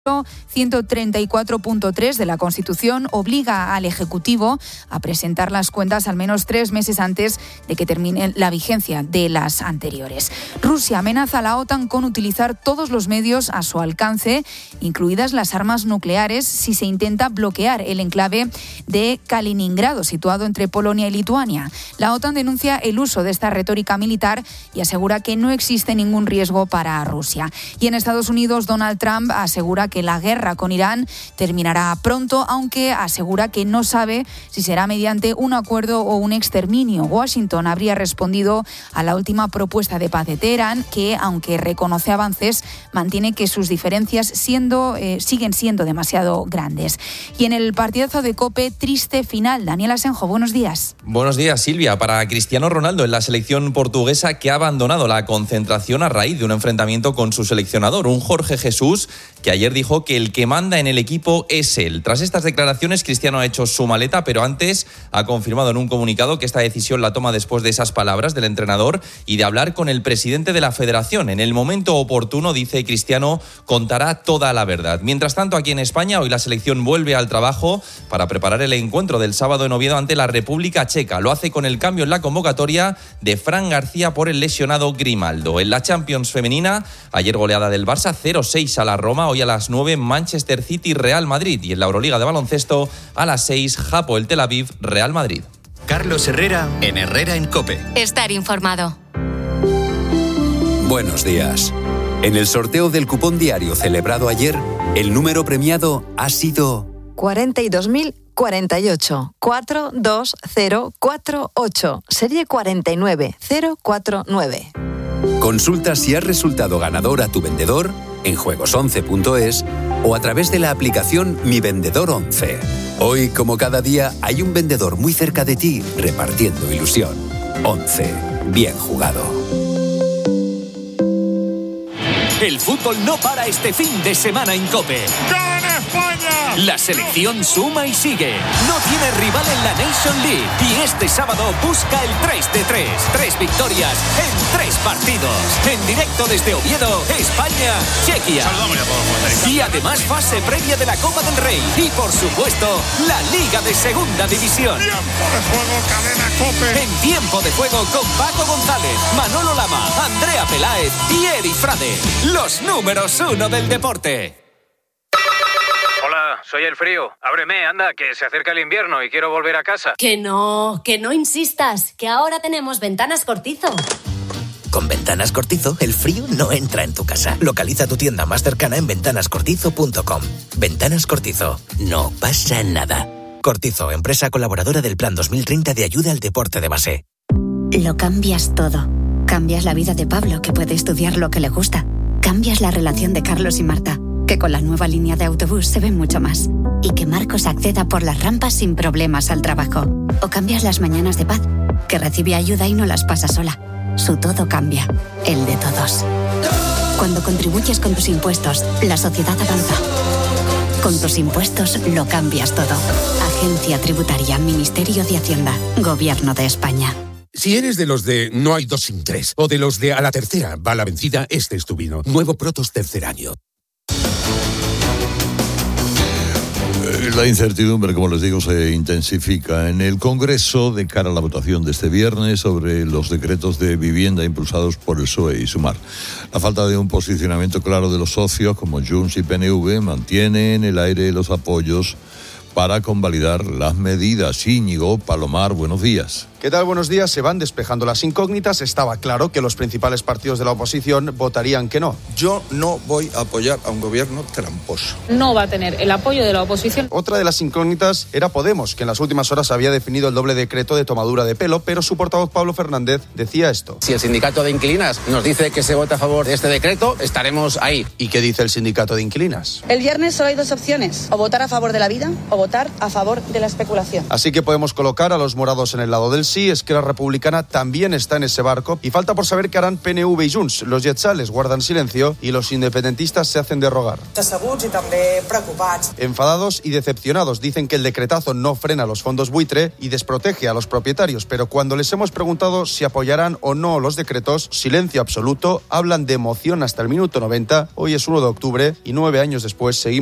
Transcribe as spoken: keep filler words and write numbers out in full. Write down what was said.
ciento treinta y cuatro punto tres de la Constitución obliga al Ejecutivo a presentar las cuentas al menos tres meses antes de que termine la vigencia de las anteriores. Rusia amenaza a la OTAN con utilizar todos los medios a su alcance, incluidas las armas nucleares, si se intenta bloquear el enclave de Kaliningrado, situado entre Polonia y Lituania. La OTAN denuncia el uso de esta retórica militar y asegura que no existe ningún riesgo para Rusia. Y en Estados Unidos, Donald Trump asegura que la guerra con Irán terminará pronto, aunque asegura que no sabe si será mediante un acuerdo o un exterminio. Washington habría respondido a la última propuesta de paz de Teherán, que, aunque reconoce avances, mantiene que sus diferencias siendo, eh, siguen siendo demasiado grandes. Y en el partidazo de COPE, triste final. Daniel Asenjo, buenos días. Buenos días, Silvia. Para Cristiano Ronaldo en la selección portuguesa, que ha abandonado la concentración a raíz de un enfrentamiento con su seleccionador, un Jorge Jesús, que ayer dijo que el que manda en el equipo es él. Tras estas declaraciones, Cristiano ha hecho su maleta, pero antes ha confirmado en un comunicado que esta decisión la toma después de esas palabras del entrenador y de hablar con el presidente de la federación. En el momento oportuno, dice Cristiano, contará toda la verdad. Mientras tanto, aquí en España, hoy la selección vuelve al trabajo para preparar el encuentro del sábado en Oviedo ante la República Checa. Lo hace con el cambio en la convocatoria de Fran García por el lesionado Grimaldo. En la Champions femenina, ayer goleada del Barça cero seis a la Roma, hoy a las nueve Manchester City Real Madrid, y en la Euroliga de baloncesto a las seis Hapoel Tel Aviv Real Madrid. Carlos Herrera en Herrera en COPE. Estar informado. Buenos días. En el sorteo del cupón diario celebrado ayer, el número premiado ha sido cuarenta y dos mil cuarenta y ocho, cuatro dos cero cuatro ocho, serie cuarenta y nueve cero cuatro nueve. Consulta si has resultado ganador a tu vendedor en juegos once punto es o a través de la aplicación Mi Vendedor once. Hoy, como cada día, hay un vendedor muy cerca de ti repartiendo ilusión. once. Bien jugado. El fútbol no para este fin de semana en COPE. ¡Gana España! La selección suma y sigue. No tiene rival en la Nation League. Y este sábado busca el tres de tres. Tres victorias en tres partidos. En directo desde Oviedo, España, Chequia. Saludamos ya a todos los comentaristas. Y además fase previa de la Copa del Rey. Y por supuesto, la Liga de Segunda División. Tiempo de juego, cadena COPE. En tiempo de juego con Paco González, Manolo Lama, Andrea Peláez y Eri Frade. Los números uno del deporte. Hola, soy el frío. Ábreme, anda, que se acerca el invierno y quiero volver a casa. Que no, que no insistas, que ahora tenemos Ventanas Cortizo. Con Ventanas Cortizo, el frío no entra en tu casa. Localiza tu tienda más cercana en ventanas cortizo punto com. Ventanas Cortizo, no pasa nada. Cortizo, empresa colaboradora del Plan dos mil treinta de ayuda al deporte de base. Lo cambias todo. Cambias la vida de Pablo, que puede estudiar lo que le gusta. Cambias la relación de Carlos y Marta, que con la nueva línea de autobús se ven mucho más. Y que Marcos acceda por las rampas sin problemas al trabajo. O cambias las mañanas de Paz, que recibe ayuda y no las pasa sola. Su todo cambia, el de todos. Cuando contribuyes con tus impuestos, la sociedad avanza. Con tus impuestos lo cambias todo. Agencia Tributaria, Ministerio de Hacienda, Gobierno de España. Si eres de los de no hay dos sin tres, o de los de a la tercera va la vencida, este es tu vino. Nuevo Protos tercer año. La incertidumbre, como les digo, se intensifica en el Congreso de cara a la votación de este viernes sobre los decretos de vivienda impulsados por el P S O E y Sumar. La falta de un posicionamiento claro de los socios, como Junts y P N V, mantiene en el aire los apoyos para convalidar las medidas. Íñigo Palomar, buenos días. ¿Qué tal? Buenos días. Se van despejando las incógnitas. Estaba claro que los principales partidos de la oposición votarían que no. Yo no voy a apoyar a un gobierno tramposo. No va a tener el apoyo de la oposición. Otra de las incógnitas era Podemos, que en las últimas horas había definido el doble decreto de tomadura de pelo, pero su portavoz Pablo Fernández decía esto. Si el sindicato de inquilinas nos dice que se vota a favor de este decreto, estaremos ahí. ¿Y qué dice el sindicato de inquilinas? El viernes solo hay dos opciones, o votar a favor de la vida o votar a favor de la especulación. Así que podemos colocar a los morados en el lado del sí, Esquerra Republicana también está en ese barco y falta por saber qué harán P N V y Junts. Los lletzales guardan silencio y los independentistas se hacen de rogar. Decebuts y también preocupados. Enfadados y decepcionados, dicen que el decretazo no frena los fondos buitre y desprotege a los propietarios, pero cuando les hemos preguntado si apoyarán o no los decretos, silencio absoluto, hablan de moción hasta el minuto noventa. Hoy es uno de octubre y nueve años después seguimos